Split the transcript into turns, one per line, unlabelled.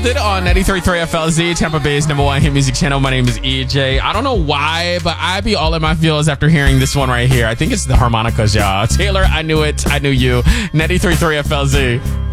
It on 93.3 FLZ, Tampa Bay's number one hit music channel. My name is EJ. I don't know why, but I be all in my feels after hearing this one right here. I think it's the harmonicas, y'all. Taylor, I Knew It, I Knew You. 93.3 FLZ.